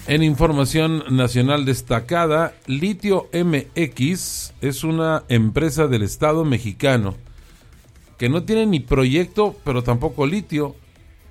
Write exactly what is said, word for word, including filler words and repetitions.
En información nacional destacada, Litio M X es una empresa del Estado mexicano que no tiene ni proyecto, pero tampoco litio.